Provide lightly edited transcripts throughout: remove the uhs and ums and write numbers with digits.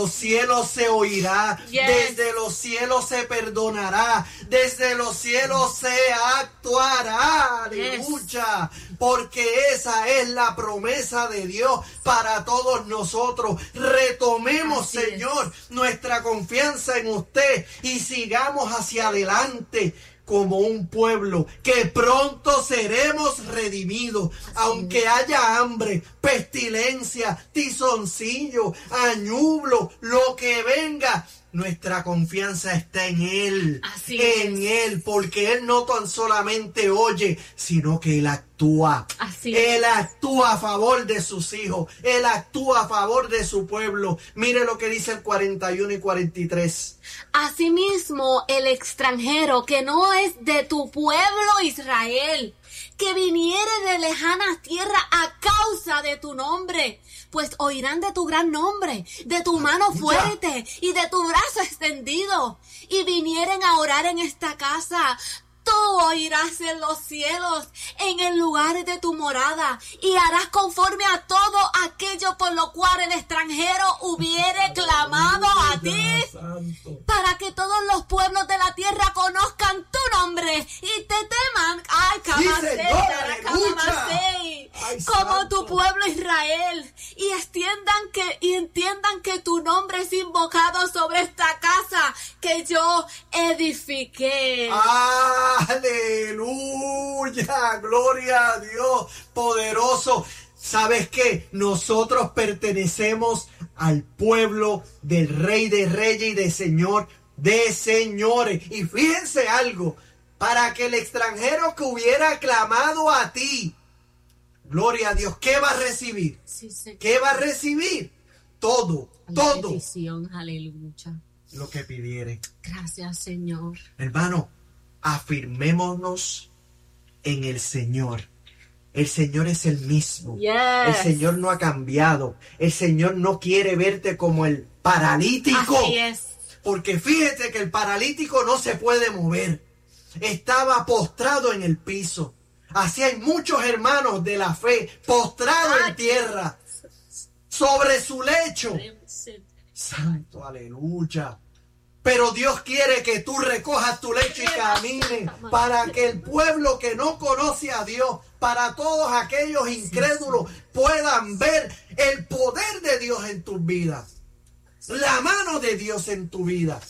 los cielos se oirá, Yes. desde los cielos se perdonará, desde los cielos se actuará. Aleluya. Porque esa es la promesa de Dios para todos nosotros. Retomemos, Así es. Señor, nuestra confianza en usted y sigamos hacia adelante como un pueblo que pronto seremos redimidos. Aunque haya hambre, pestilencia, tizoncillo, añublo, lo que venga, nuestra confianza está en Él. Así en Él, porque Él no tan solamente oye, sino que Él actúa. Así Él actúa a favor de sus hijos. Él actúa a favor de su pueblo. Mire lo que dice el 41 y 43. Asimismo, el extranjero que no es de tu pueblo Israel, que viniere de lejana tierra a causa de tu nombre, pues oirán de tu gran nombre, de tu mano fuerte y de tu brazo extendido, y vinieren a orar en esta casa. Tú oirás en los cielos, en el lugar de tu morada, y harás conforme a todo aquello por lo cual el extranjero hubiere clamado a ti, para que todos los pueblos de la tierra conozcan tu nombre y te teman. Ay, como tu pueblo Israel, y entiendan que tu nombre es invocado sobre esta casa que yo edifiqué. Aleluya, gloria a Dios poderoso. ¿Sabes qué? Nosotros pertenecemos al pueblo del Rey de Reyes y de Señor de Señores. Y fíjense algo, para que el extranjero que hubiera clamado a ti, gloria a Dios, ¿qué va a recibir? Sí, sí. ¿Qué va a recibir? Todo Bendición, aleluya. lo que pidiere. Gracias, Señor. Hermano, afirmémonos en el Señor. El Señor es el mismo. Yes. El Señor no ha cambiado. El Señor no quiere verte como el paralítico. Así es. Porque fíjate que el paralítico no se puede mover. Estaba postrado en el piso. Así hay muchos hermanos de la fe postrados en tierra, sobre su lecho. Santo, aleluya. Pero Dios quiere que tú recojas tu lecho y camines para que el pueblo que no conoce a Dios, para todos aquellos incrédulos, puedan ver el poder de Dios en tus vidas, la mano de Dios en tu vida.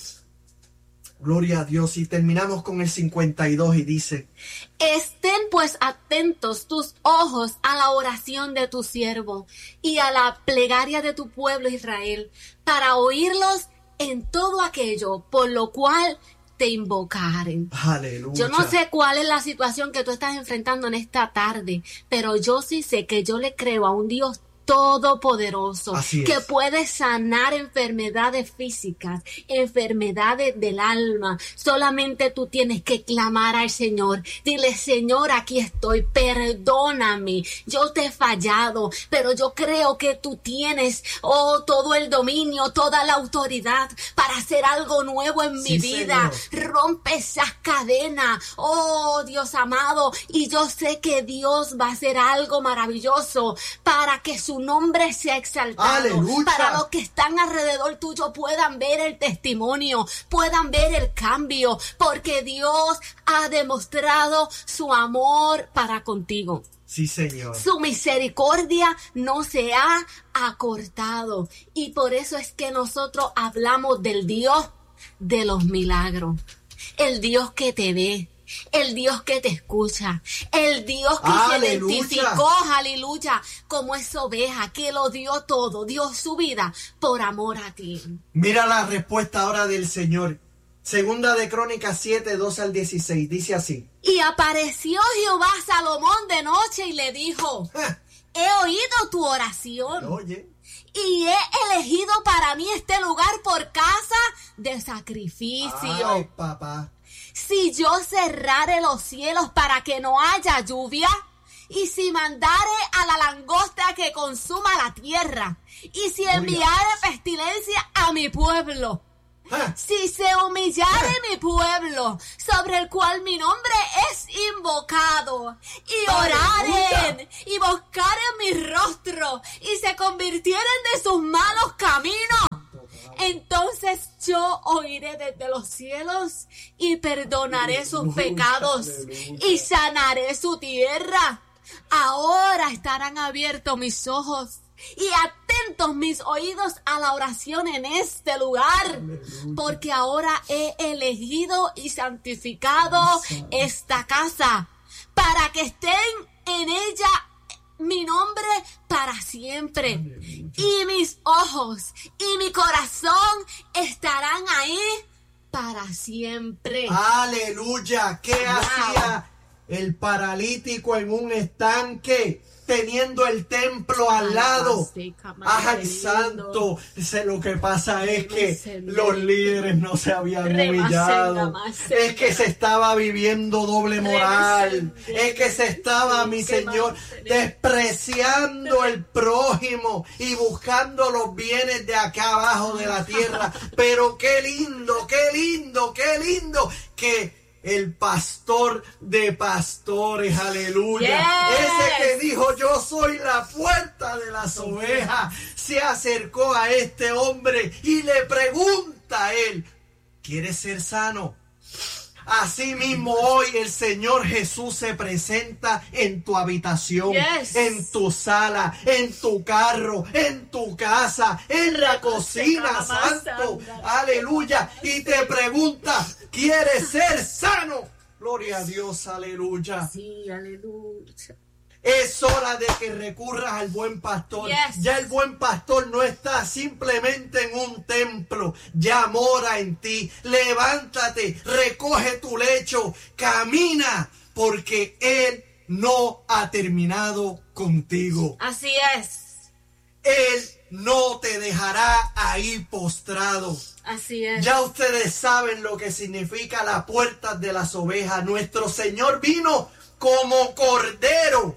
Gloria a Dios. Y terminamos con el 52 y dice: Estén pues atentos tus ojos a la oración de tu siervo y a la plegaria de tu pueblo Israel, para oírlos en todo aquello por lo cual te invocaren. Aleluya. Yo no sé cuál es la situación que tú estás enfrentando en esta tarde, pero yo sí sé que yo le creo a un Dios todopoderoso, que puede sanar enfermedades físicas, enfermedades del alma. Solamente tú tienes que clamar al Señor. Dile: Señor, aquí estoy, perdóname, yo te he fallado, pero yo creo que tú tienes todo el dominio, toda la autoridad para hacer algo nuevo en mi vida. Señor, rompe esas cadenas, oh Dios amado, y yo sé que Dios va a hacer algo maravilloso para que su nombre sea exaltado. Aleluya. Para los que están alrededor tuyo puedan ver el testimonio, puedan ver el cambio, porque Dios ha demostrado su amor para contigo. Sí, Señor. Su misericordia no se ha acortado, y por eso es que nosotros hablamos del Dios de los milagros, el Dios que te ve, el Dios que te escucha, el Dios que se identificó, aleluya, como esa oveja que lo dio todo, dio su vida por amor a ti. Mira la respuesta ahora del Señor. Segunda de Crónicas 7, 12 al 16, dice así: Y apareció Jehová a Salomón de noche y le dijo: he oído tu oración. Oye. Y he elegido para mí este lugar por casa de sacrificio. Ay, papá. Si yo cerrare los cielos para que no haya lluvia, y si mandare a la langosta que consuma la tierra, y si enviare pestilencia a mi pueblo, si se humillare mi pueblo, sobre el cual mi nombre es invocado, y oraren y buscaren mi rostro, y se convirtieren de sus malos caminos, yo oiré desde los cielos y perdonaré sus pecados y sanaré su tierra. Ahora estarán abiertos mis ojos y atentos mis oídos a la oración en este lugar, porque ahora he elegido y santificado esta casa para que estén en ella mi nombre para siempre. Y mis ojos y mi corazón estarán ahí para siempre. Aleluya. ¿Qué hacía el paralítico en un estanque, teniendo el templo al lado? ¡Ay, santo! Lo que pasa es que los líderes no se habían humillado. Es que se estaba viviendo doble moral. Es que se estaba, mi Señor, despreciando el prójimo y buscando los bienes de acá abajo de la tierra. Pero qué lindo, qué lindo, qué lindo que el pastor de pastores, aleluya, ese que dijo yo soy la puerta de las ovejas, se acercó a este hombre y le pregunta a él, ¿quieres ser sano? Así mismo hoy el Señor Jesús se presenta en tu habitación, en tu sala, en tu carro, en tu casa, en la cocina, santo, aleluya, y te pregunta, ¿quieres ser sano? Gloria a Dios, aleluya. Sí, aleluya. Es hora de que recurras al buen pastor. Ya el buen pastor no está simplemente en un templo, ya mora en ti. Levántate, recoge tu lecho, camina, porque Él no ha terminado contigo. Así es. Él no te dejará ahí postrado. Así es. Ya ustedes saben lo que significa la puerta de las ovejas. Nuestro Señor vino como cordero.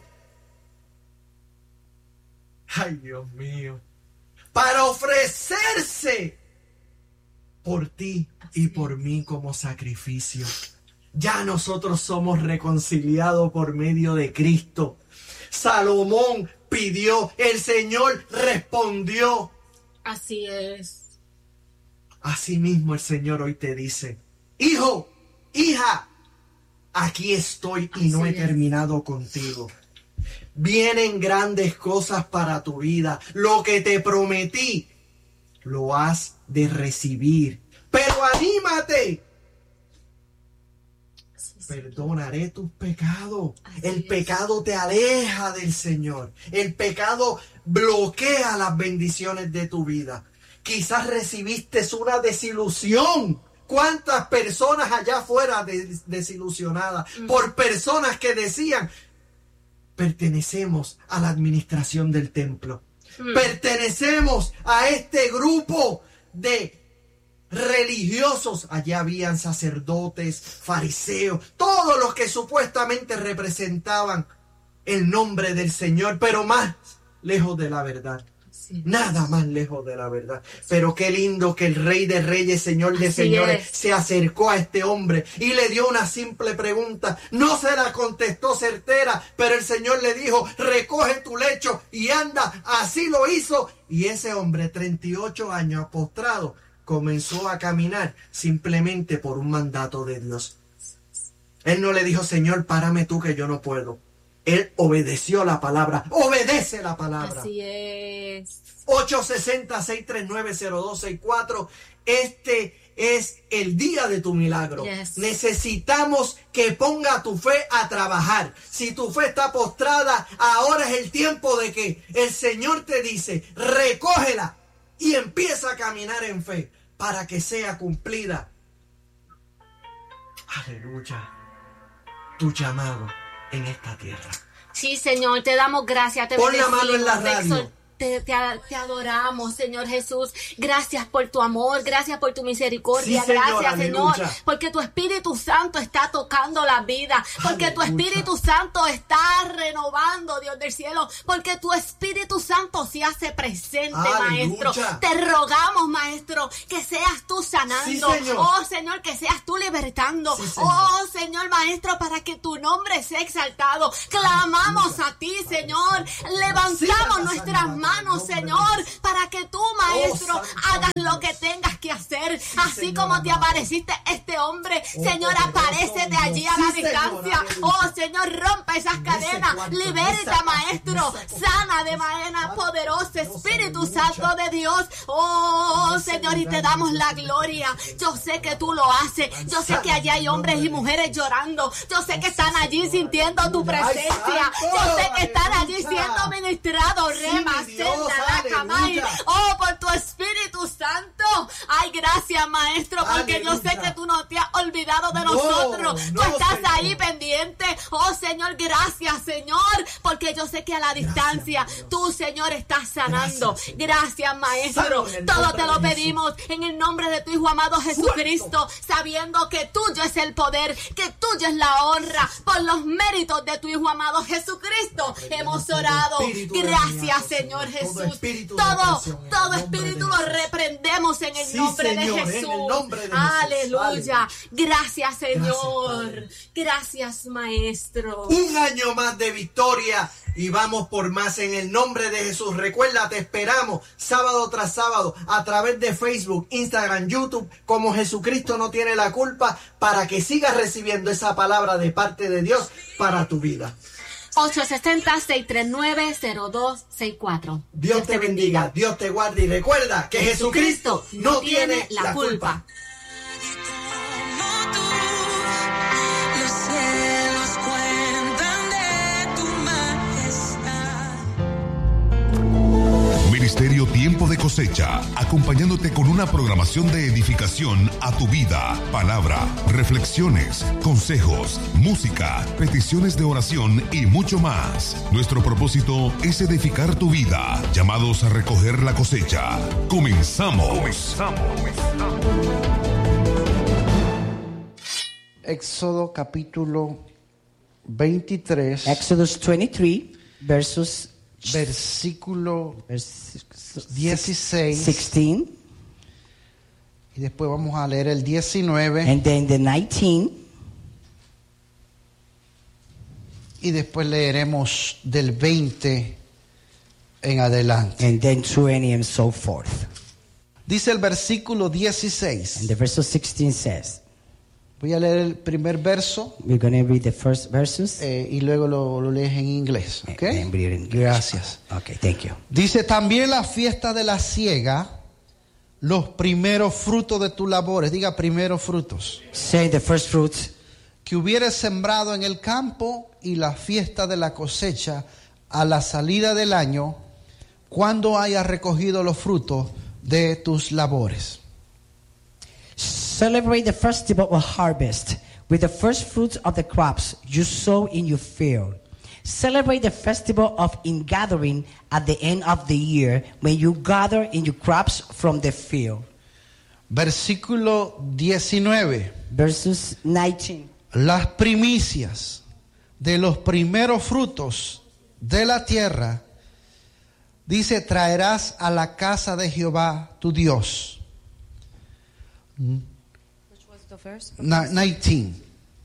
Ay, Dios mío. Para ofrecerse por ti y por mí como sacrificio. Ya nosotros somos reconciliados por medio de Cristo. Salomón pidió, el Señor respondió. Así es. Asimismo el Señor hoy te dice, hijo, hija, aquí estoy y no he terminado contigo. Vienen grandes cosas para tu vida. Lo que te prometí, lo has de recibir. Pero anímate. Perdonaré tus pecados. El pecado te aleja del Señor. El pecado bloquea las bendiciones de tu vida. Quizás recibiste una desilusión. ¿Cuántas personas allá afuera desilusionadas por personas que decían, pertenecemos a la administración del templo, pertenecemos a este grupo de religiosos? Allá habían sacerdotes, fariseos, todos los que supuestamente representaban el nombre del Señor, pero más lejos de la verdad. Nada más lejos de la verdad. Pero qué lindo que el Rey de Reyes, Señor de Señores, se acercó a este hombre y le dio una simple pregunta. No se la contestó certera, pero el Señor le dijo, recoge tu lecho y anda. Así lo hizo. Y ese hombre, 38 años postrado, comenzó a caminar simplemente por un mandato de Dios. Él no le dijo, Señor, párame tú que yo no puedo. Él obedeció la palabra. Obedece la palabra. Así es. 860-639-0264. Este es el día de tu milagro. Necesitamos que ponga tu fe a trabajar. Si tu fe está postrada, ahora es el tiempo de que el Señor te dice, recógela y empieza a caminar en fe para que sea cumplida. Aleluya. Tu llamado en esta tierra. Sí, Señor, te damos gracias. Pon la mano en la radio. Te adoramos, Señor Jesús. Gracias por tu amor, gracias por tu misericordia. Sí, Señor, gracias, aleluya. Señor, porque tu Espíritu Santo está tocando la vida, porque Aleluya. tu Espíritu Santo está renovando, Dios del cielo, porque tu Espíritu Santo se hace presente, Aleluya. Maestro. Te rogamos, Maestro, que seas tú sanando. Sí, Señor. Oh, Señor, que seas tú libertando. Sí, Señor. Oh, Señor, Maestro, para que tu nombre sea exaltado. Clamamos a ti, Señor. Levantamos nuestras manos, Señor, para que tú, Maestro, hagas lo que tengas que hacer. Así como te apareciste este hombre, Señor, aparece de allí a la distancia. Oh, Señor, rompe esas cadenas. Liberta, Maestro. Sana de manera poderosa, Espíritu Santo de Dios. Oh, Señor, y te damos la gloria. Yo sé que tú lo haces. Yo sé que allí hay hombres y mujeres llorando. Yo sé que están allí sintiendo tu presencia. Yo sé que están allí siendo ministrados. Oh, por tu Espíritu Santo. Ay, gracias, Maestro, porque yo sé que tú no te has olvidado de nosotros. Tú estás ahí pendiente. Oh, Señor, gracias, Señor, porque yo sé que a la distancia tú, Señor, estás sanando. Gracias, Maestro. Todo te lo pedimos en el nombre de tu Hijo amado Jesucristo, sabiendo que tuyo es el poder, que tuyo es la honra. Por los méritos de tu Hijo amado Jesucristo hemos orado. Gracias, Señor Jesús. Todo espíritu lo reprendemos en el nombre de Jesús. Aleluya. Gracias, Señor. Gracias, Maestro. Un año más de victoria y vamos por más en el nombre de Jesús. Recuerda, te esperamos sábado tras sábado a través de Facebook, Instagram, YouTube, como Jesucristo no tiene la culpa, para que sigas recibiendo esa palabra de parte de Dios para tu vida. 860-639-0264. Dios te bendiga, Dios te guarde y recuerda que Jesucristo no tiene la culpa. Ministerio Tiempo de Cosecha, acompañándote con una programación de edificación a tu vida, palabra, reflexiones, consejos, música, peticiones de oración y mucho más. Nuestro propósito es edificar tu vida, llamados a recoger la cosecha. Comenzamos. Éxodo capítulo 23. Exodus 23, versículo 16. 16. Y después vamos a leer el 19. And then the 19. Y después leeremos del 20 en adelante. And then 20 and so forth. Dice el versículo 16. And the verse 16 says. Voy a leer el primer verso. We're going to read the first verses. Y luego lo lees en inglés. ¿Ok? And read it in English. Gracias. Okay, thank you. Dice, también la fiesta de la siega, los primeros frutos de tus labores. Diga primeros frutos. Say the first fruits. Que hubieres sembrado en el campo, y la fiesta de la cosecha a la salida del año, cuando hayas recogido los frutos de tus labores. Celebrate the festival of harvest with the first fruits of the crops you sow in your field. Celebrate the festival of ingathering at the end of the year, when you gather in your crops from the field. Versículo 19. Verses 19. Las primicias de los primeros frutos de la tierra, dice, traerás a la casa de Jehová tu Dios. Which was the first? 19.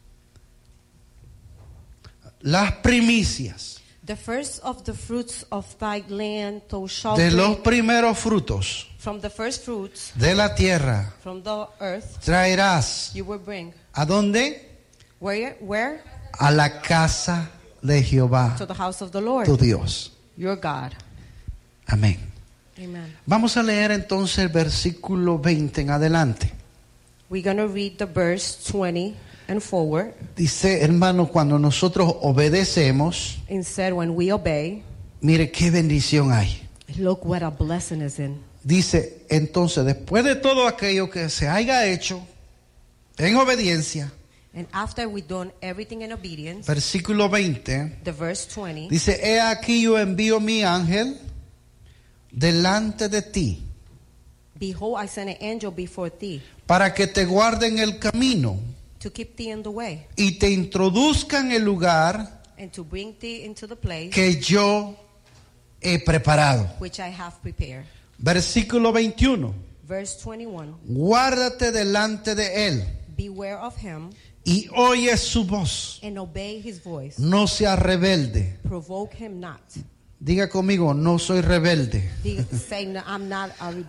Las primicias The first of the fruits of thy land thou shalt de los bring primeros frutos from the first fruits de la tierra, from the earth traerás. you will bring. ¿A dónde? Where? A la casa de Jehová To the house of the Lord, tu Dios. your God. Amén. Amen. Vamos a leer entonces el versículo 20 en adelante. We're going to read the verse 20 and forward. Dice, hermano, cuando nosotros obedecemos, Instead, when we obey, mire qué bendición hay. look what a blessing is in. Dice, entonces, después de todo aquello que se haya hecho en obediencia, And after we've done everything in obedience, versículo 20, the verse 20, dice, he aquí yo envío mi ángel delante de ti, behold, I send an angel before thee para que te guarden el camino to keep thee in the way y te introduzca en el lugar and to bring thee into the place que yo he preparado. which I have prepared. Versículo 21, Verse 21, guárdate delante de él beware of him y oye su voz, and obey his voice. no seas rebelde. Provoke him not. Diga conmigo, no soy rebelde. Say, no, I'm not a rebel.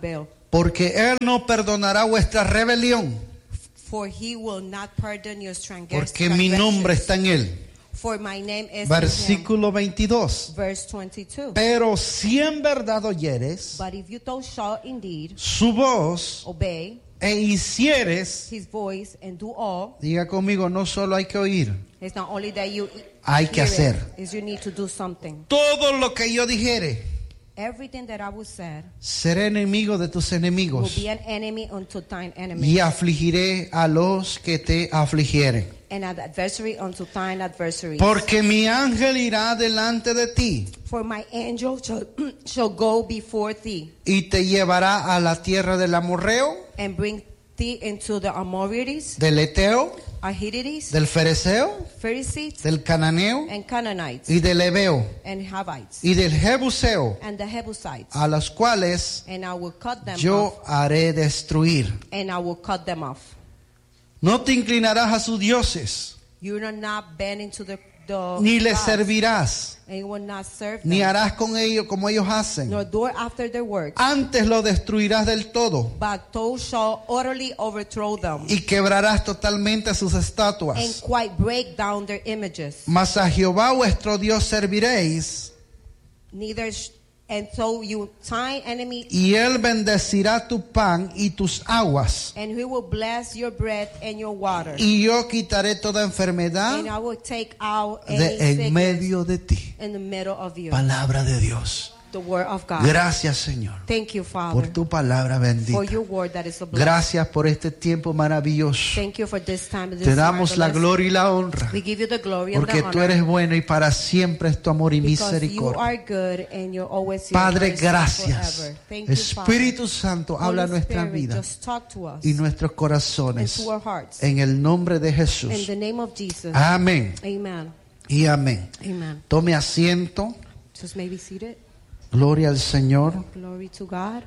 Porque él no perdonará vuestra rebelión. For he will not pardon your Porque mi nombre está en él. For my name is Versículo 22. Verse 22. Pero si en verdad oyeres But if you shall indeed su voz obey e hicieres, his voice and do all, diga conmigo, no solo hay que oír, it's not only that you hay que hacer. Is you need to do something. Todo lo que yo dijere, everything that I will say, seré enemigo de tus enemigos, will be an enemy unto thine enemies, y afligiré a los que te afligieren. And an adversary unto thine adversaries. Porque mi ángel irá delante de ti. For my angel shall go before thee. Y te llevará a la tierra del amorreo. And bring thee into the Amorites. Del eteo. Ahitites. Del fereceo. Pharisees. Del cananeo. And Canaanites. Y del heveo. And Havites. Y del jebuseo. And the Jebusites. A los cuales and I will cut them yo off. haré destruir. And I will cut them off. No te inclinarás a sus dioses. You will not bend into the ni les servirás. And you will not serve them. Ni harás con ellos como ellos hacen. Nor do after their works. Antes lo destruirás del todo. But thou shalt utterly overthrow them. Y quebrarás totalmente sus estatuas. And quite break down their images. Mas a Jehová vuestro Dios serviréis. Neither and so you thine enemy. Y él bendecirá tu pan y tus aguas. And he will bless your bread and your water. Y yo quitaré toda enfermedad and I will take out de en medio de ti. In the middle of you. Palabra de Dios. The word of God. Gracias, Señor. Thank you, Father, por tu palabra bendita. For your word that is a blessing. Gracias por este tiempo maravilloso. Thank you for this time, this te damos la gloria y la honra. We give you the glory porque and the tú eres bueno y para siempre es tu amor y because misericordia. You are good and you're always Padre, gracias. Thank Espíritu you, Santo, habla Holy nuestra Spirit, vida just talk to us y nuestros corazones. and to our hearts. En el nombre de Jesús. In the name of Jesus. Amén. Amen. Y amén. Amen. Tome asiento. Just maybe seated. Gloria al Señor. Glory to God.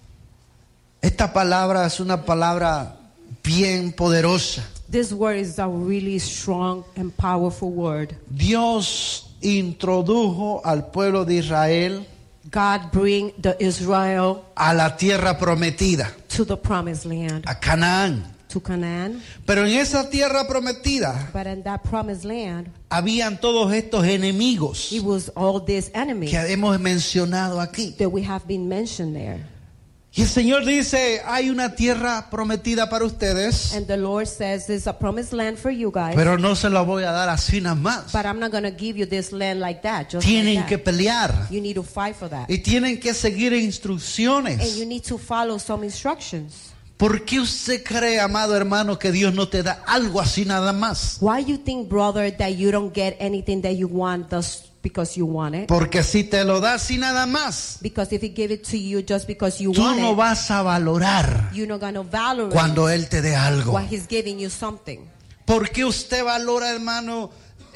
Esta palabra es una palabra bien poderosa. This word is a really strong and powerful word. Dios introdujo al pueblo de Israel, God bring the Israel a la tierra prometida, to the promised land, a Canaán. To Canaan. Pero en esa tierra prometida, but in that promised land, habían todos estos enemigos it was all these enemies que hemos mencionado aquí. That we have been mentioned there. Y el Señor dice, hay una tierra prometida para ustedes. And the Lord says, there's a promised land for you guys. Pero no se la voy a dar así nada más. But I'm not going to give you this land like that. Just tienen like que pelear. You need to fight for that. Y tienen que seguir instrucciones. And you need to follow some instructions. ¿Por qué usted cree, amado hermano, que Dios no te da algo así nada más? Why you think, brother, that you don't get anything that you want just because you want it? Porque si te lo da así nada más, because if he give it to you just because you tú want no it, vas a valorar you're not going to valorate cuando Él te dé algo. Why he's giving you something. ¿Por qué usted valora, hermano,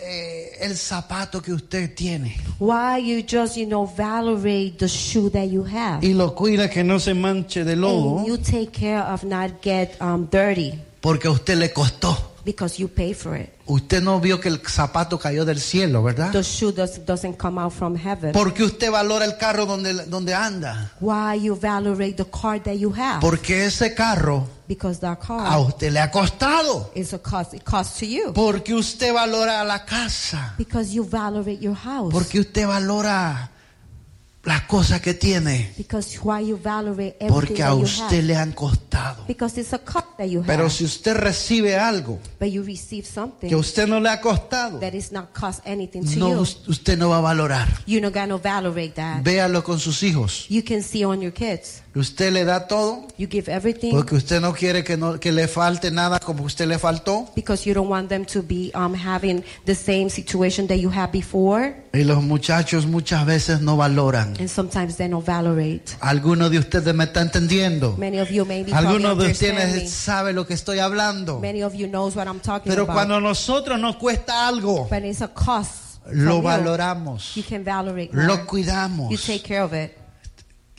el zapato que usted tiene? Why you just, valorate the shoe that you have? Y lo cuida que no se manche de lodo. And you take care of not get dirty. Porque a usted le costó. Because you pay for it. Usted no vio que el zapato cayó del cielo, ¿verdad? The shoe doesn't come out from heaven. ¿Por qué usted valora el carro donde anda? Why you valorate the car that you have? Porque ese carro because that car a usted le ha costado. Is a cost. It costs to you. Porque usted valora la casa. Because you valorate your house. Porque usted valora las cosas que tiene. Because why you valorate everything porque a usted le han costado. Because it's a cost that you have. Pero si usted recibe algo but you receive something que usted no le ha costado, that is not cost anything to no, you, usted no va a valorar. You're not gonna valorate that. Véalo con sus hijos. You can see on your kids. Usted le da todo. You give everything. Porque usted no quiere que le falte nada como usted le faltó. Because you don't want them to be having the same situation that you had before. Y los muchachos muchas veces no valoran. And sometimes they don't valorate. Algunos de ustedes me están entendiendo. Many of you may be Algunos de ustedes saben lo que estoy hablando. Many of you knows what I'm talking Pero about. cuando a nosotros nos cuesta algo, but it's a cost lo valoramos. You can valorate lo more. cuidamos. You take care of it.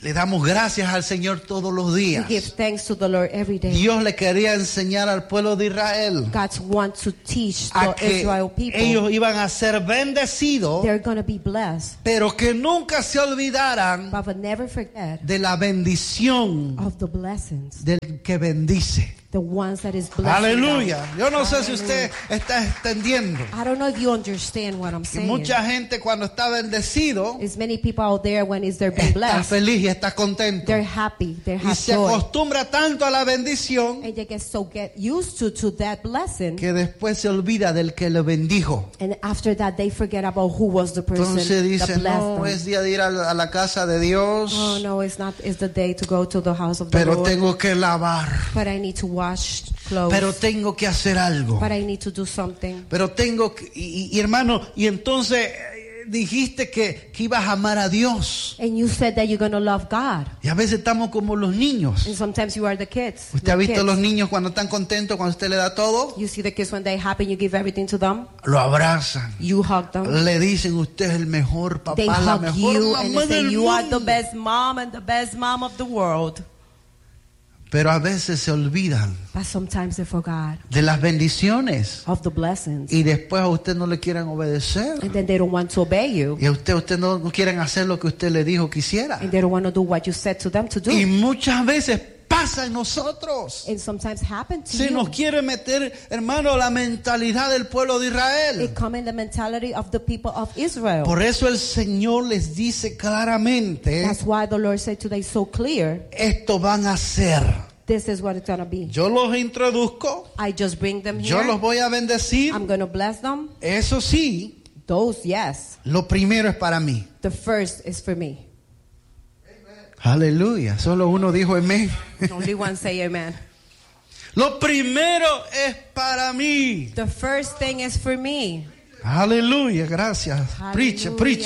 Le damos gracias al Señor todos los días. We give thanks to the Lord every day. Dios le quería enseñar al pueblo de Israel God wants to teach a the que Israel people. ellos iban a ser bendecidos, They're going to be blessed. pero que nunca se olvidaran But never forget de la bendición of the blessings. del que bendice. The ones that is blessing. Aleluya. them. Yo no sé si Hallelujah. usted está entendiendo I don't know if you understand what I'm que saying. mucha gente cuando está bendecido There's many people out there when they're being está blessed. feliz y está contento. They're happy. They Y have se joy. acostumbra tanto a la bendición And they get used to that blessing. que después se olvida del que le bendijo. And after that, they forget about who was the person Entonces dice, that blessed no, them. es día de ir a la casa de Dios, Oh no, it's not. It's the day to go to the house of the pero Lord. tengo que lavar, But I need to wash clothes. pero tengo que hacer algo, But I need to do something. pero tengo que, y hermano, y entonces dijiste que ibas a amar a Dios. And you said that you're going to love God. Y a veces estamos como los niños. And sometimes you are the kids. ¿Usted ha The visto kids. los niños cuando están contentos, cuando usted le da todo? You see the kids when they happy, you give everything to them. Lo abrazan. You hug them. Le dicen, usted es el mejor papá, They la hug mejor you and mamá they say del you are the mundo. best mom and the best mom of the world. Pero a veces se olvidan But sometimes they forgot de las bendiciones. of the blessings. Y después a usted no le quieren obedecer. And then they don't want to obey you. Y a usted no quieren hacer lo que usted le dijo que hiciera. And they don't want to do what you said to them to do. Y muchas veces pasa en nosotros. And sometimes happen to Se you. nos quiere meter, hermano, la mentalidad del pueblo de Israel. It come in the mentality of the people of Israel. Por eso el Señor les dice claramente, That's why the Lord said today so clear, esto van a hacer. this is what it's going to be. Yo los introduzco, I just bring them yo here. los voy a bendecir. I'm going to bless them. Eso sí, Those, yes. lo primero es para mí. The first is for me. Aleluya. Solo uno dijo amén. Only one say amen. Lo primero es para mí. The first thing is for me. Aleluya. Gracias. Preach, Hallelujah. preach.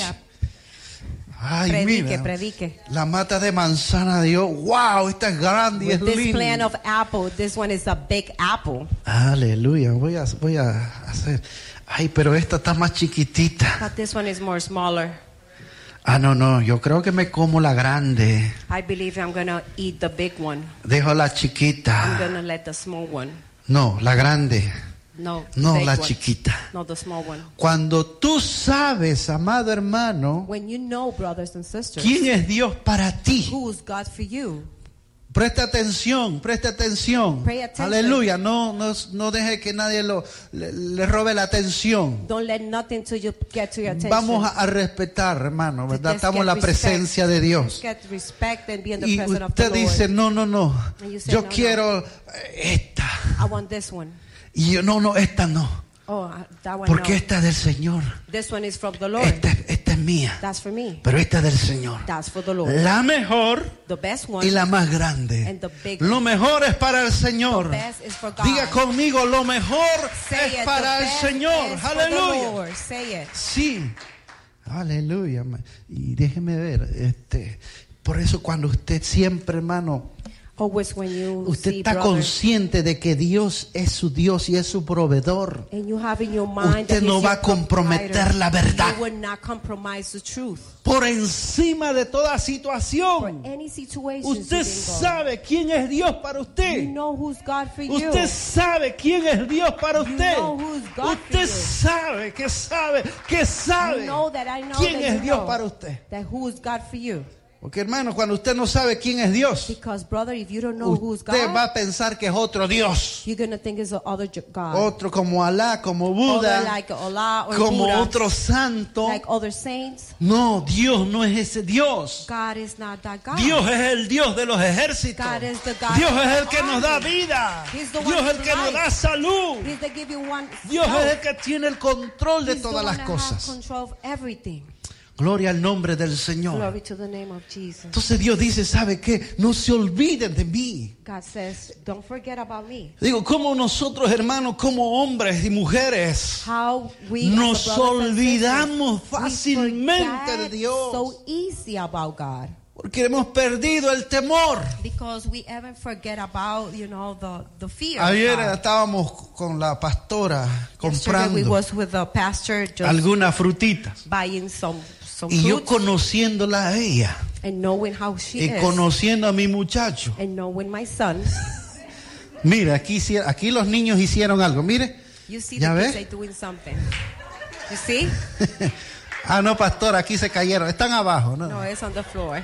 Ay, Predique, mira. predique. La mata de manzana de Dios. Wow, esta es grande y es With this plant linda. of apple, this one is a big apple. Aleluya. Voy a hacer. Ay, pero esta está más chiquitita. But this one is more smaller. Ah, no. Yo creo que me como la grande. I believe I'm going to eat the big one. Dejo la I'm chiquita. going to let the small one. No, la grande. No, No, the big la one. chiquita. No, the small one. Cuando tú sabes, amado hermano, When you know, brothers and sisters, quién es Dios para ti. who's God for you, Presta atención, presta atención. Pay attention. Aleluya, no deje que nadie le robe la atención. don't let nothing to you get to your attention. Vamos a respetar, hermano, ¿verdad? Just Estamos en get la presencia de Dios. Get respect and be in the Y presence of the usted Lord. dice, no. And you say, Yo no, quiero esta. I want this one. Y yo, no, esta no. Oh, that one Porque no. esta es del Señor. This one is from the Lord. Esta es mía. That's for me. Pero esta es del Señor. That's for the Lord. La mejor The best one y la más grande. and the big Lo one. mejor es para el Señor. The best is for God. Diga conmigo, lo mejor Say es it. para The el best Señor. is for the Aleluya. Lord. Say it. Sí. Aleluya. Y déjeme ver, por eso cuando usted siempre, hermano, Always when you usted see está brothers, consciente de que Dios es su Dios y es su proveedor, and you have in your mind usted that no he's va your a comprometer provider, la verdad. you will not compromise the truth. Por encima de toda For situación, any situation usted sabe quién es Dios para usted. You know who's God for you. Usted sabe quién es Dios para usted. know who's God for Usted you. sabe que sabe You know that I know quién that es you Dios know para usted. that who is God for you. Porque hermano, cuando usted no sabe quién es Dios, Because brother, if you don't know who's usted God, va a pensar que es otro Dios. you're gonna think it's the other God. Otro como Alá, como Other Buda, like Allah or como Buddha, otro santo. like other saints. No, Dios no es ese Dios. God is not that God. Dios es el Dios de los ejércitos. God is the God Dios of es the el que nos da army. vida. He's the one Dios es el with que nos life. da salud. He's the give you one. Dios health. es el que tiene el control de He's the todas one las that cosas. has control of everything. Gloria al nombre del Señor. Glory to the name of Jesus. Entonces Dios dice, ¿sabe qué? No se olviden de mí. God says, don't forget about me. Digo, como nosotros, hermanos, como hombres y mujeres, How we nos as a brothers and olvidamos sisters, we fácilmente de forget Dios. so easy about God. Porque hemos perdido el temor. Because we even forget about, the fear. Ayer of God. estábamos con la pastora Yesterday we comprando was with the pastor just algunas frutitas. buying some Y yo fruits. conociéndola a ella, And knowing how she y is. conociendo a mi muchacho. And knowing my son. Mire, aquí los niños hicieron algo. Mire. You see ¿Ya the ves? kids are doing something. You see? Ah, no, pastor, aquí se cayeron. Están abajo, ¿no? No, it's on the floor.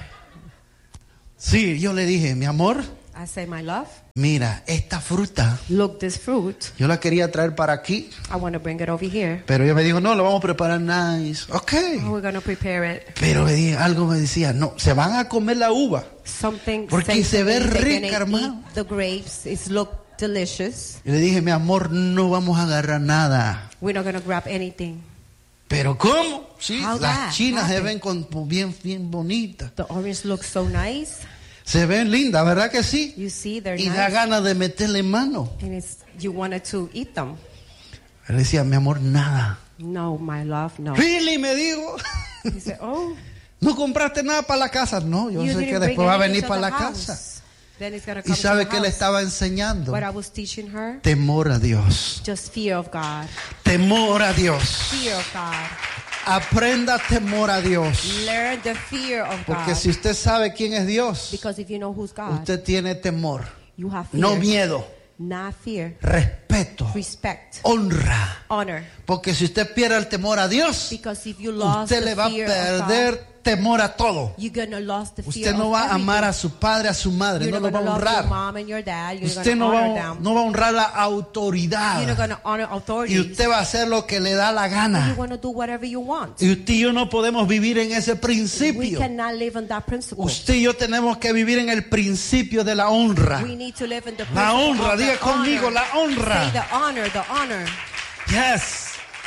Sí, yo le dije, mi amor, I say, my love, mira, esta fruta, look, this fruit, yo la quería traer para aquí, I want to bring it over here. pero ella me dijo, no, lo vamos a preparar nice. Ok. How we're going to prepare it. Pero algo me decía, no, se van a comer la uva. Something Porque se ve they're rica, gonna hermano. eat the grapes. It look delicious. Y le dije, mi amor, no vamos a agarrar nada. We're not going to grab anything. ¿Pero cómo? Sí, How las that chinas se happened? ven bien bonitas. The orange looks so nice. Se ven lindas, ¿verdad que sí? You see, they're Y da nice. ganas de meterle mano. And you wanted to eat them. Le decía, mi amor, nada. No, my love, no. Really, me digo. He said, oh, ¿No compraste nada para la casa? No, yo you sé didn't que bring después va a anything venir to para the la house. casa. Then it's gonna ¿Y come to sabe the qué le house. estaba enseñando? What I was teaching her? Temor a Dios. Just fear of God. Temor a Dios. Fear of God. Aprenda temor a Dios. Learn the fear of Porque God. si usted sabe quién es Dios, Because if you know who's God, usted tiene temor. you have fear. No miedo. Not fear. Respeto. Respect. Honra. Honor. Porque si usted pierde el temor a Dios, Because if you lost usted the le va a fear of God, perder temor a todo. you're gonna lose the fear Usted no of va a amar a everything. su padre, a su madre, You're no not lo va a gonna love your honrar. mom and your dad. You're Usted gonna no honor va, them. no va a honrar la You're not autoridad. gonna honor Y authorities. usted va a hacer lo que le da la You gana. wanna do whatever you want. Y usted y yo no podemos vivir en ese We principio. cannot live on that principle. Usted y yo tenemos que vivir en el principio de la honra. We need to live in the La principle honra, of the diga conmigo, honor. la honra. Say the honor, the honor. Yes.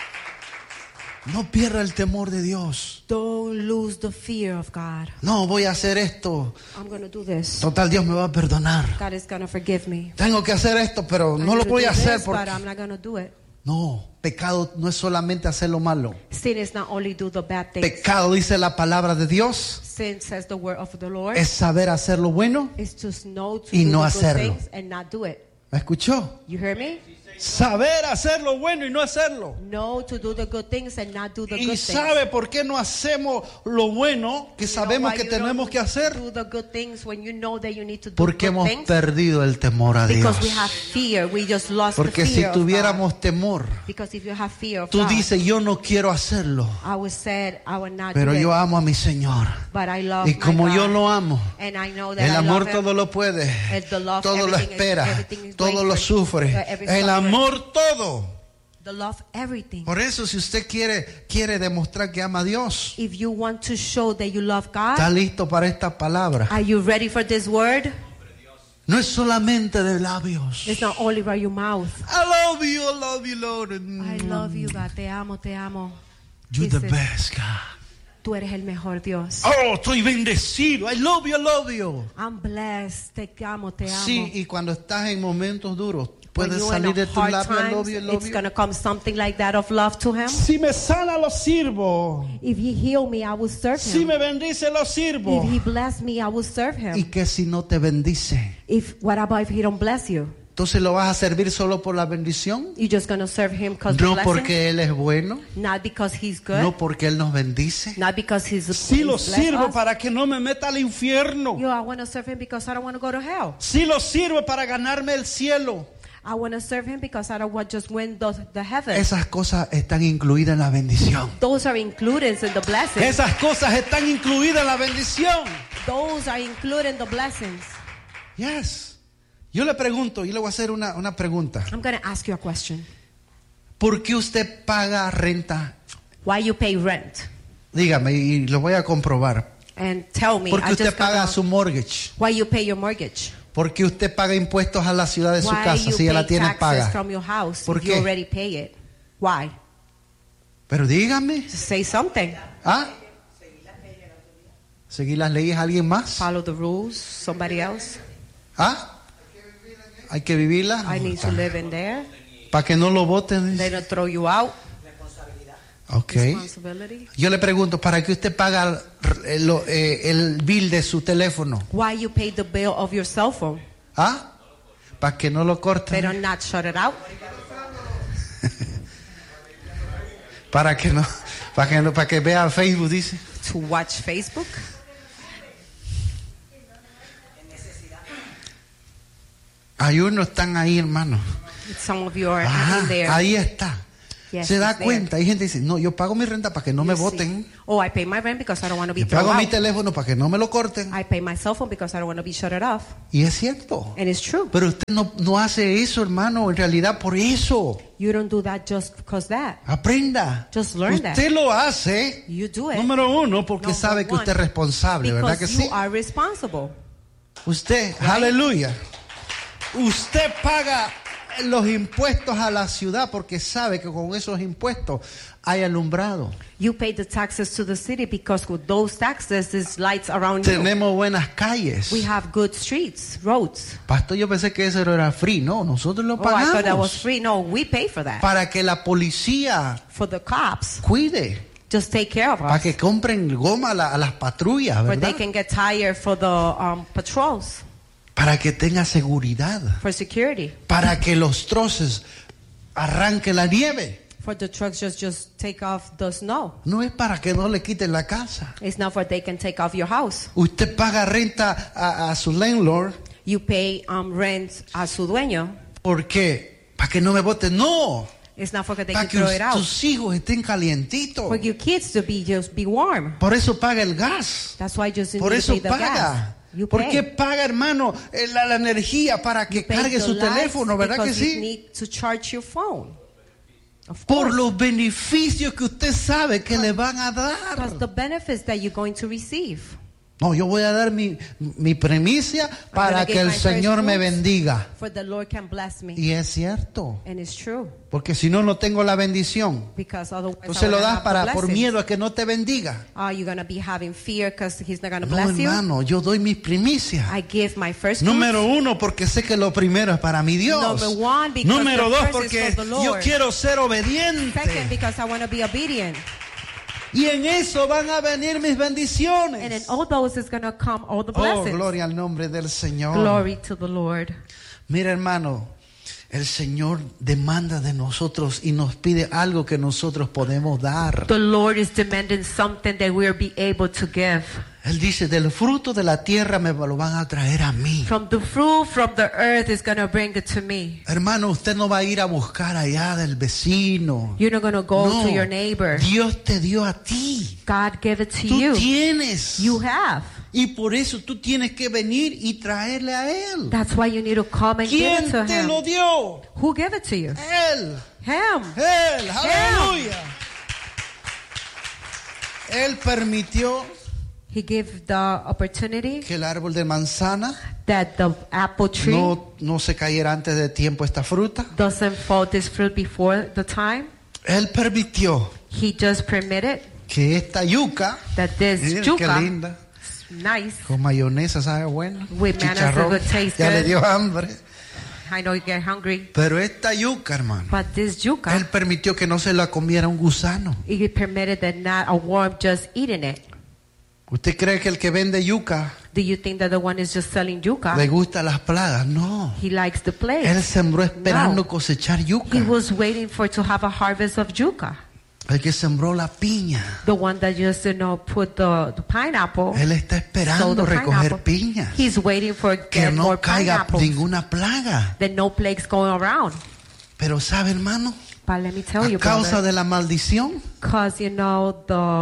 No pierda el temor de Dios. Don't lose the fear of God. No, voy a hacer esto. I'm gonna do this. Total, Dios me va a perdonar. God is gonna forgive me. Tengo que hacer esto, pero I no need lo to voy do a hacer this, but porque... I'm not gonna do it. No, pecado no es solamente hacer lo malo. Sin is not only do the bad things. Pecado, dice la palabra de Dios, Sin, says the word of the Lord, es saber hacer lo bueno. is to know to y do no the hacerlo. good things and not do it. ¿Me escuchó? You hear me? Saber hacer lo bueno y no hacerlo. Know to do the good things and not do the Y good sabe por qué no hacemos lo bueno que things. sabemos You know why que you tenemos don't que hacer. Do the good things when you know that you need to do Porque good hemos things. perdido el temor a Dios. Because we have fear. We just lost Porque the si fear of God. tuviéramos temor, Because if you have fear of tú God, dices, yo no quiero hacerlo, I would say I would not pero do yo it. amo a mi Señor. But I love Y como my yo God. lo amo, And I know that el I amor love him. todo lo puede, The love, todo lo everything is- espera, everything is todo waiting lo for- sufre. every El suffer. amor todo. The love, everything. Por eso, si usted quiere demostrar que ama a Dios, If you want to show that you love God, está listo para esta palabra. are you ready for this word? No es solamente de labios. It's not only by your mouth. I love you, Lord. I love you, God. Te amo, te amo. You're the Dices, best, God. Tú eres el mejor Dios. Oh, estoy bendecido. I love you. I'm blessed. Te amo, te amo. Sí, y cuando estás en momentos duros, When puede you're salir in de a tu hard labio, I times, love you. it's going to come something like that of love to him. Si me sana, lo sirvo. If he heal me, I will serve Si him. me bendice, lo sirvo. If he bless me, I will serve Y him. que si no te bendice, What about if he don't bless you? entonces lo vas a servir solo por la bendición. You just going to serve him because No blessing? porque Él es bueno, Not because he's good. no porque Él nos bendice. Not because he's Si lo blessed sirvo us. para que no me meta al infierno. Yo, I want to serve him because I don't want to go to hell. Si lo sirvo para ganarme el cielo. I want to serve him because I don't want to just win the heaven. Esas cosas están incluidas en la bendición. Those are included in the blessings. Esas cosas están incluidas en la bendición. Those are included in the blessings. Yes. Yo le pregunto, yo le voy a hacer una pregunta. I'm going to ask you a question. ¿Por qué usted paga renta? Why you pay rent? Dígame, y lo voy a comprobar. And tell me. ¿Por qué I usted just paga gotta- su mortgage? Why you pay your mortgage? ¿Por qué usted paga impuestos a la ciudad de su Why casa you si ya la pay tiene taxes paga? from your house ¿Por if you qué? already pay it? Why? Pero dígame. Just say something. ¿Ah? ¿Seguir las leyes a alguien más? Follow the rules. Somebody else. ¿Ah? Hay que vivirlas. I need to live in there. Para que no lo voten. They don't throw you out. Ok. Responsibility. Yo le pregunto, ¿para qué usted paga el bill de su teléfono? Why you pay the bill of your cell phone? ¿Ah? Para que no lo They corten. don't not shut it out. Para que vea Facebook, dice. To watch Facebook. Hay unos están ahí, hermano. Some of you are Ajá, in there. ahí está. Yes, Se da it's there. cuenta. Hay gente que dice, no, yo pago mi renta para que no me You see. voten. Oh, I pay my rent because I don't want to be Yo thrown pago mi out. teléfono para que no me lo corten. I pay my cell phone because I don't want to be shut off. Y es cierto. And it's true. Pero usted no hace eso, hermano, en realidad por eso. You don't do that just because that. Aprenda. Just learn that. Usted lo hace, You do it. número uno, porque Number sabe que one, usted es responsable, ¿verdad que because sí? you are responsible. Usted, aleluya. Usted paga los impuestos a la ciudad porque sabe que con esos impuestos hay alumbrado. You pay the taxes to the city because with those taxes, there's lights around you. Tenemos buenas calles. We have good streets, roads. Pastor, yo pensé que eso era free. No, nosotros lo Oh, I thought that was pagamos free. No, we pay for that. para que la policía For the cops, cuide, just take care of para us. que compren goma a las patrullas, For they ¿verdad? can get tired for the patrols, Para que tenga seguridad, for security. para que los troces arranquen la nieve. For the trucks just take off the snow. No es para que no le quiten la casa. It's not for they can take off your house. Usted paga renta a su landlord. You pay rent a su dueño. ¿Por qué? Para que no me voten. No. It's not for they Para can que throw it out. tus hijos estén calientitos. For your kids to be warm. Por eso paga el gas. That's why you just need Por to eso pay the gas. paga. You ¿Por pay. qué paga, hermano, la energía para que You pay cargue the su lights teléfono? ¿Verdad que because you sí? need to charge your phone. Of Por course. los beneficios que usted sabe que le van a dar. Because the benefits that you're going to receive. No, yo voy a dar mi primicia para gonna que give el my Señor first me fruits. bendiga. For the Lord can bless me. Y es cierto. And it's true. Porque si no, no tengo la bendición. Because otherwise Tú I se lo wouldn't das have the por blessings. miedo a que no te bendiga. Are you going to be having fear because he's not going to No, bless you? hermano, yo doy mis primicias. I give my first Número fruits. uno, porque sé que lo primero es para mi Dios. Number one, because Número the dos, first porque is for the Lord. yo quiero ser obediente. Second, because I want to be obedient. Y en eso van a venir mis And in bendiciones. all those is going to come all the Oh, blessings. gloria al nombre del Señor. Glory to the Lord. Mira, hermano, el Señor demanda de nosotros y nos pide algo que nosotros podemos dar. The Lord is demanding something that we'll be able to give. Él dice, del fruto de la tierra me lo van a traer a mí. From the fruit from the earth is going to bring it to me. Hermano, usted no va a ir a buscar allá del vecino. You're not going to go No, to your neighbor. Dios te dio a ti. God gave it to Tú you. tienes. You have. Y por eso tú tienes que venir y traerle a Él. That's why you need to come and give ¿Quién it to te him. lo dio? Who gave it to you? Él. Him. Él. Aleluya. Él permitió He gave the opportunity que el árbol de manzana that the apple tree no se cayera antes de tiempo esta fruta. doesn't fall this fruit before the time. Él permitió He just permitted que esta yuca, that this miren qué yuca, linda, nice, con mayonesa, sabe bueno, With mayonnaise, chicharrón, it tastes ya le good. dio hambre. I know you get hungry, Pero esta yuca, hermano, but this yuca, Él permitió que no se la comiera un gusano. he permitted that not a worm just eating it. ¿Usted cree que el que vende yuca Do you think that the one is just selling yuca? le gustan las plagas? No. He likes the plague. Él sembró esperando No. cosechar yuca. He was waiting for to have a harvest of yuca. El que sembró la piña, The one that just put the pineapple. Él está sow esperando the recoger pineapple. piñas. He's waiting for Que get no more caiga pineapples. ninguna plaga. That no plagues going around. Pero ¿sabe, hermano? But let me tell A you, causa brother, de la maldición, because you know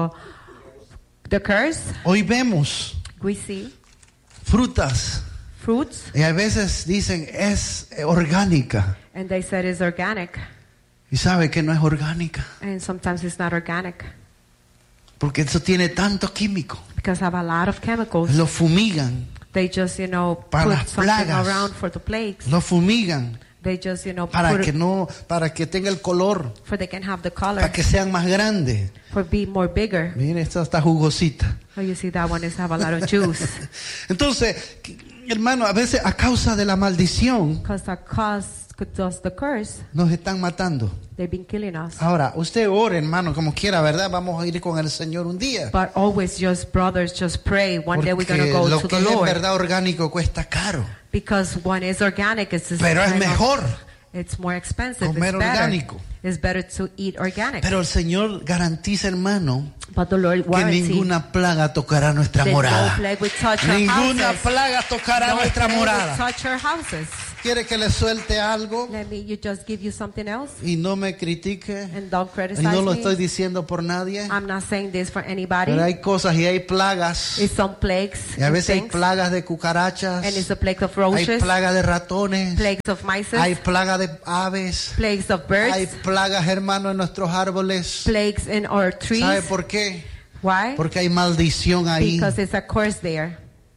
the curse, hoy vemos we see frutas fruits, y a veces dicen es orgánica. and they said it's organic, Y sabe que no es orgánica. and sometimes it's not organic Porque eso tiene tanto químico. because have a lot of chemicals. Lo fumigan, They just Para put las something plagas. around for the plagues. lo fumigan They just para put que it, no, para que tenga el color, for they can have the color, para que sean más grandes. for be more bigger. Mire, esta está jugosita. Oh, you see that one is have a lot of juice. Entonces, hermano, a veces a causa de la maldición Because the curse, nos están matando. they've been killing us. Ahora, usted ore, hermano, como quiera, ¿verdad? Vamos a ir con el Señor un día. But always just brothers, just pray. One day we're going Porque to go lo to que the es en Lord. verdad orgánico cuesta caro. Because one is organic, it's just Pero es kind of- mejor it's more expensive. comer It's better. orgánico. It's better to eat organic. Pero el Señor garantiza, hermano, But the Lord que warranty ninguna plaga tocará nuestra that no morada. plague will touch our Ninguna houses. plaga tocará No nuestra plague will morada. touch our houses. ¿Quiere que le suelte algo? Let me just give you something else. Y no me critique. And don't Y criticize no lo me. estoy diciendo por nadie. I'm not saying this for anybody. Pero hay cosas y hay plagas. It's some plagues Y a and veces hay things. plagas de cucarachas. And it's a plague of Hay roaches, plagas de ratones. plagues of mice, Hay plagas de aves. plagues of birds, Hay plagas, hermano, en nuestros árboles. plagues in our trees. ¿Sabe por qué? Why? Porque hay maldición ahí. Because it's a curse there.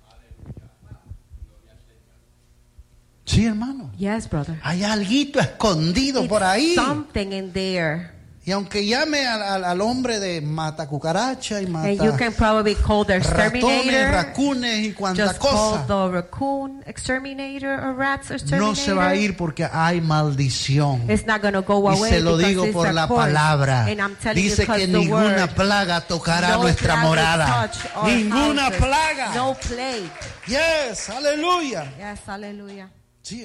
Sí, hermano. Yes, brother. Hay alguito escondido It's por ahí. something in there. Y aunque llame al hombre de mata cucaracha y mata And you can probably call the ratones, exterminator. racunes y cuanta Just call cosa, the raccoon exterminator or rats exterminator. no se va a ir porque hay maldición. It's not going to go Y away se lo because digo it's por a la curse. palabra. And I'm telling you Dice because que the ninguna word, plaga tocará no nuestra plague will morada. touch our Ninguna houses. plaga. No plague. Yes, aleluya. Yes, hallelujah. Sí.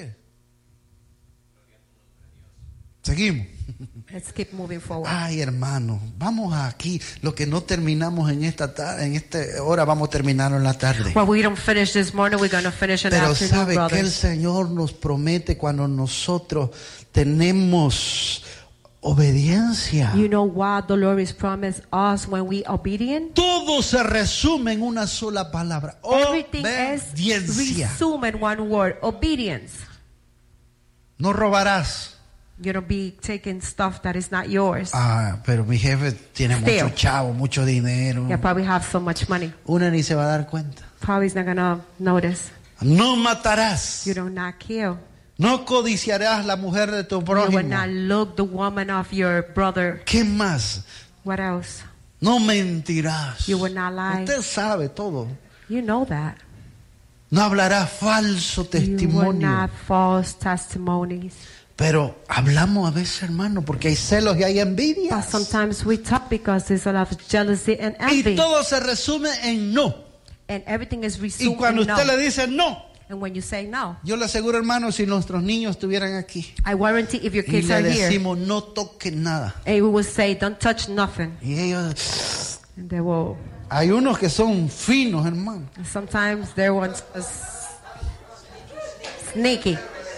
Seguimos. Let's keep moving forward. Ay, hermano, vamos aquí. Lo que no terminamos en esta hora, vamos a terminarlo en la tarde. Well, we don't finish this morning. We're going to finish in the Pero afternoon, sabe que el brothers. Señor nos promete cuando nosotros tenemos obediencia. You know what the Lord has promised us when we obedient? Todo se resume en una sola palabra: Everything is obediencia. resumed in one word: obedience. No robarás. You don't be taking stuff that is not yours. Ah, pero mi jefe tiene Steal. mucho chavo, mucho dinero. You probably have so much money. Una ni se va a dar cuenta. Probably is not gonna notice. No matarás. You do not kill. No codiciarás la mujer de tu You will prójimo. not look the woman of your brother. ¿Qué más? What else? No mentirás. You will not lie. Usted sabe todo. You know that. No hablarás falso You will testimonio. not false testimonies. Pero hablamos a veces, hermano, porque hay celos y hay envidia. But sometimes we talk because there's a lot of jealousy and Y envy. todo se resume en no. And everything is Y resumed cuando in usted no. le dice no, And when you say no, yo le aseguro, hermano, si nuestros niños estuvieran aquí I guarantee if your y kids le are here, decimos no toquen nada, and we will say, don't touch nothing. y ellos, And they will, hay unos que son finos, hermano. sometimes they're ones sneaky.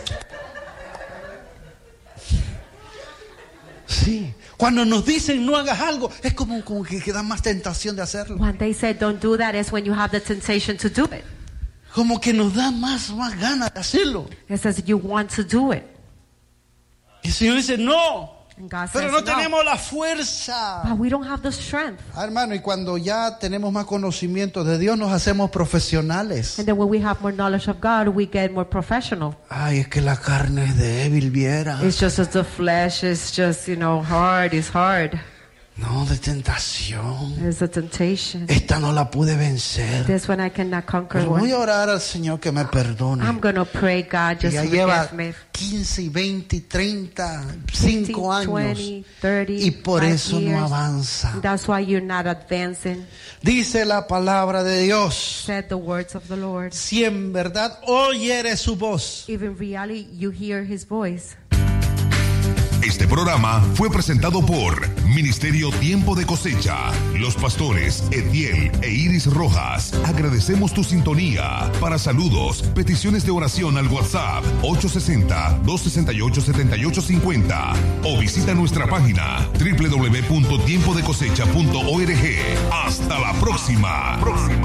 Sí. Cuando nos dicen no hagas algo, es como que da más tentación de hacerlo. When they say don't do that is when you have the temptation to do it. Como que nos da más ganas de hacerlo. It says you want to do it. Y el Señor dice no, And God pero says no no. tenemos la fuerza. But we don't have the strength. Hermano, y cuando ya tenemos más conocimiento de Dios, nos hacemos profesionales. And then when we have more knowledge of God, we get more professional. Ay, es que la carne es débil, viera. It's just that the flesh is just, hard. It's hard. No, de tentación. It's a temptation. Esta no la pude vencer. This one I cannot conquer. Pero voy One. a orar al Señor que me perdone. I'm going to pray, God, just Ya lleva forgive me. 15 y 20 y 30, 5 años. 20, 30, Y por 5 eso no years. avanza. And that's why you're not advancing. Dice la palabra de Dios: Said the words of the Lord. si en verdad oyeres su voz. If in reality you hear his voice. Este programa fue presentado por Ministerio Tiempo de Cosecha. Los pastores Etiel e Iris Rojas. Agradecemos tu sintonía. Para saludos, peticiones de oración al WhatsApp 860-268-7850 o visita nuestra página www.tiempodecosecha.org. Hasta la próxima.